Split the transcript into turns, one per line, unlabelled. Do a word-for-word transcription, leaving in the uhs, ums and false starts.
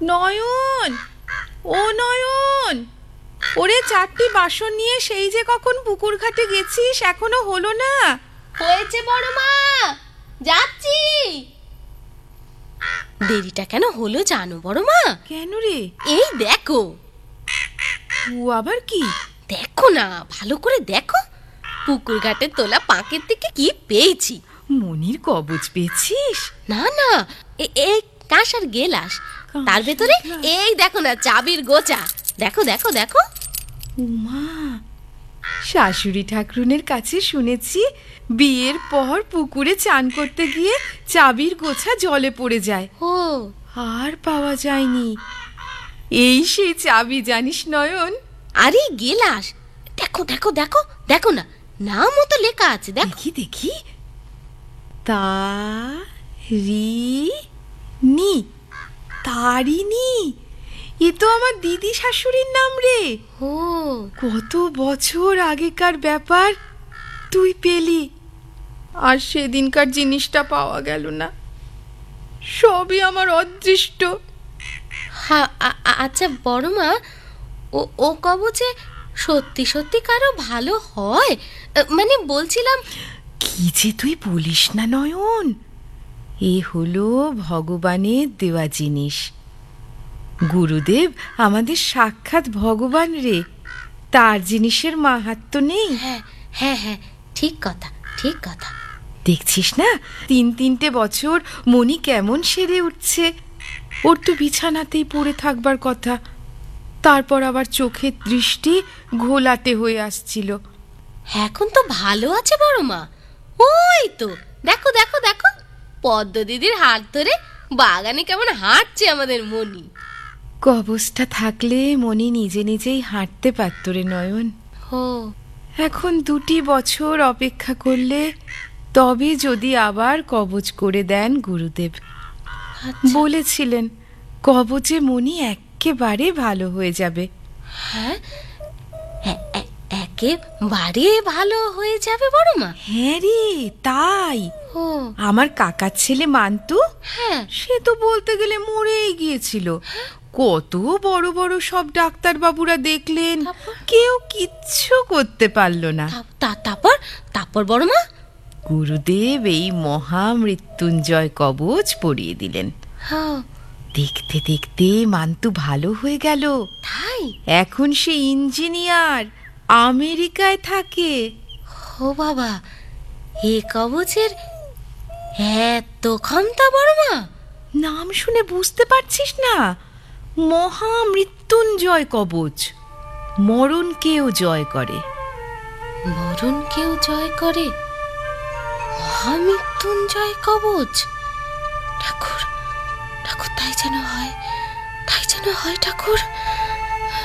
নয়ন, ও নয়ন, ওরে চারটি বাসন নিয়ে সেই যে কখন পুকুর ঘাটে গেছিস, এখনো হলো না?
হয়েছে বড় মা, যাচ্ছি। দেরিটা কেন হলো জানো বড় মা?
কেন রে?
এই দেখো।
ও আবার কি?
দেখো না, ভালো করে দেখো। পুকুর ঘাটে তোলা পাঁকের থেকে কি পেয়েছি।
মনির কবজ পেয়েছিস?
না না, এই কাঁসার গেলাস, তার ভেতরে এই দেখো না চাবির গোছা। দেখো দেখো দেখো।
উমা, শাশুড়ি ঠাকুরনের কাছে শুনেছি বিয়ের পর পুকুরে চান করতে গিয়ে চাবির গোছা জলে পড়ে যায়,
ও
আর পাওয়া যায়নি। এই সেই চাবি জানিস নয়ন?
আরে গেলাস, দেখো দেখো দেখো দেখো না, নামও তো লেখা আছে।
দেখি দেখি, তা রি নি, তারিনি। এ তো আমার দিদি শাশুড়ির নাম রে।
ও
কত বছর আগেকার ব্যাপার, তুই পেলি, আর সেদিনকার জিনিসটা পাওয়া গেল না। সবই আমার অদৃষ্ট।
হ্যাঁ, আচ্ছা বড় মা, ও ও কবচে সত্যি সত্যি কারো ভালো হয়? মানে বলছিলাম।
কি যে তুই বলিস না নয়ন, এ হলো ভগবানের দেওয়া জিনিস। গুরুদেব আমাদের সাক্ষাৎ ভগবান রে, তার জিনিসের মাহাত্ম্য নেই?
হ্যাঁ হ্যাঁ হ্যাঁ, ঠিক কথা ঠিক কথা।
দেখছিস না, তিন তিনটে বছর মনি কেমন সেরে উঠছে। ওর তো বিছানাতেই পড়ে থাকবার কথা, তারপর আবার চোখের দৃষ্টি ঘোলাটে হয়ে আসছিল।
এখন তো ভালো আছে বড় মা। ওই তো দেখো দেখো দেখো, পদ্ম দিদির হাত ধরে বাগানে কেমন হাঁটছে আমাদের মনি।
কবজটা থাকলে মনি নিজে নিজেই হাঁটতে পারত রে নয়ন।
ও
এখন দুটি বছর অপেক্ষা করলে তবে যদি আবার কবজ করে দেন গুরুদেব। বলেছিলেন কবজে মনি একেবারে ভালো হয়ে যাবে।
হ্যাঁ, একেবারে ভালো হয়ে যাবে বড় মা?
হ্যাঁ রে, তাই।
ও
আমার কাকার ছেলে মান্তু,
হ্যাঁ,
সে তো বলতে গেলে মরেই গিয়েছিল। কত বড় বড় সব ডাক্তার বাবুরা দেখলেন, কেউ কিচ্ছু করতে পারল না।
তারপর তারপর বড় মা
গুরুদেব এই মহামৃত্যুঞ্জয় কবচ পরিয়ে দিলেন।
হ্যাঁ,
দেখতে দেখতে মান্তু ভালো হয়ে গেল।
তাই?
এখন সে ইঞ্জিনিয়ার, আমেরিকায় থাকে।
ও বাবা, এ কবচের এত ক্ষমতা বড় মা?
নাম শুনে বুঝতে পারছিস না? মহামৃত্যুঞ্জয় কবচ, মরণকেও জয় করে।
মরণকেও জয় করে? মহামৃত্যুঞ্জয় কবচ। ঠাকুর ঠাকুর তাই যেন হয়, তাই যেন হয় ঠাকুর।